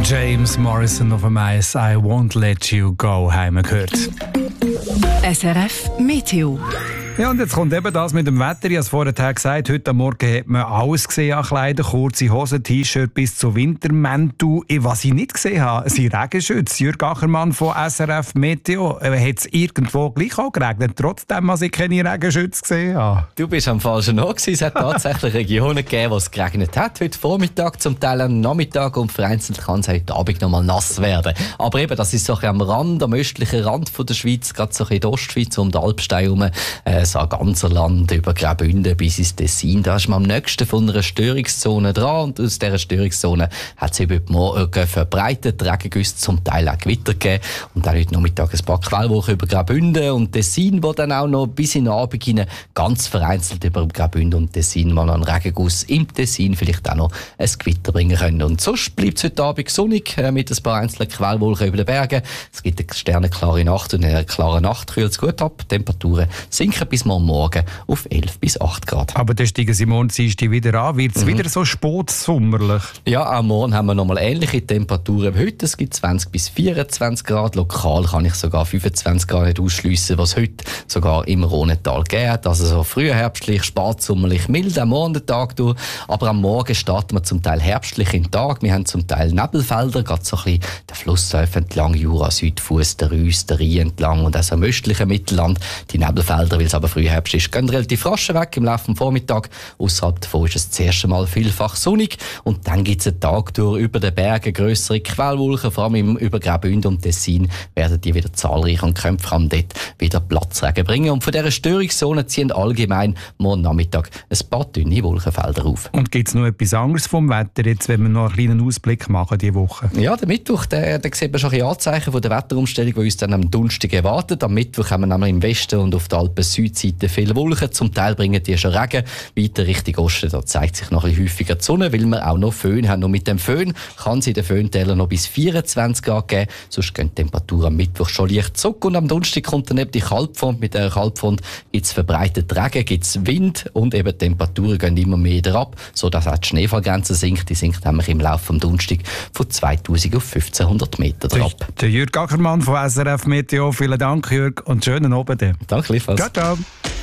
James Morrison auf dem Eis, I Won't Let You Go, haben wir gehört. SRF Meteo. Ja, und jetzt kommt eben das mit dem Wetter. Ich habe es vorher gesagt, heute Morgen hat man alles gesehen an Kleidern, kurze Hosen, T-Shirt bis zu Wintermäntel. Was ich nicht gesehen habe, sind Regenschütze. Jürg Achermann von SRF Meteo. Hat es irgendwo gleich auch geregnet, trotzdem, dass ich keine Regenschütze gesehen habe? Du bist am falschen Ort. Es hat tatsächlich Regionen gegeben, wo es geregnet hat. Heute Vormittag, zum Teil am Nachmittag und vereinzelt kann es heute Abend noch mal nass werden. Aber eben, das ist so am Rand, am östlichen Rand von der Schweiz, gerade so in der Ostschweiz, um den Alpstein herum. So ganzer Land, über Graubünden bis ins Tessin. Da ist man am nächsten von einer Störungszone dran und aus dieser Störungszone hat es über die Morgen verbreitet Regengüsse, zum Teil auch Gewitter gegeben und dann heute Nachmittag ein paar Quellwolken über Graubünden und Tessin, wo dann auch noch bis in den Abend hinein ganz vereinzelt über Graubünden und Tessin mal einen Regenguss im Tessin vielleicht auch noch ein Gewitter bringen können. Und sonst bleibt es heute Abend sonnig mit ein paar einzelnen Quellwolken über den Bergen. Es gibt eine sternenklare Nacht und in einer klaren Nacht kühlt es gut ab. Temperaturen sinken bis morgen auf 11 bis 8 Grad. Aber dann steigen sie morgen wieder an. Wird es wieder so spätsommerlich? Ja, auch morgen haben wir noch mal ähnliche Temperaturen wie heute. Es gibt 20 bis 24 Grad. Lokal kann ich sogar 25 Grad nicht ausschliessen, was heute sogar im Rhonental geht. Also so frühherbstlich, spätsommerlich, mild am morgen den Tag durch. Aber am Morgen starten wir zum Teil herbstlich in den Tag. Wir haben zum Teil Nebelfelder, gerade so ein bisschen der Flussläufe entlang, Jura, Südfuss, der Reuss, der Rhein entlang und auch so im östlichen Mittelland. Die Nebelfelder, weil es aber Frühherbst ist, gehen relativ rasch weg im Laufe des Vormittags. Außerhalb davon ist es das erste Mal vielfach sonnig. Und dann gibt es einen Tag durch über den Bergen grössere Quellwolken, vor allem über Graubünden und Tessin werden die wieder zahlreich und können vor allem dort wieder Platzregen bringen. Und von dieser Störungszone ziehen allgemein morgen Nachmittag ein paar dünne Wolkenfelder auf. Und gibt es noch etwas anderes vom Wetter, jetzt, wenn wir noch einen kleinen Ausblick machen diese Woche? Ja, der Mittwoch, da sieht man schon ein Anzeichen von der Wetterumstellung, die uns dann am Donnerstag erwartet. Am Mittwoch haben wir nämlich im Westen und auf der Alpen-Südseite viele Wolken. Zum Teil bringen die schon Regen. Weiter Richtung Osten, da zeigt sich noch ein bisschen häufiger die Sonne, weil wir auch noch Föhn haben. Und mit dem Föhn kann es in den Föhntälern noch bis 24 Grad geben. Sonst gehen die Temperaturen am Mittwoch schon leicht zurück. Und am Donnerstag kommt dann eben die Kaltfront. Mit der Kaltfront gibt es verbreitet Regen, gibt es Wind und eben die Temperaturen gehen immer mehr wieder ab, sodass auch die Schneefallgrenze sinkt. Die sinkt nämlich im Laufe des Donnerstag von 2000 auf 1500 Meter ab. Der Jürg Ackermann von SRF Meteo. Vielen Dank, Jürg, und schönen Abend. Danke, gleichfalls. Ciao, ciao.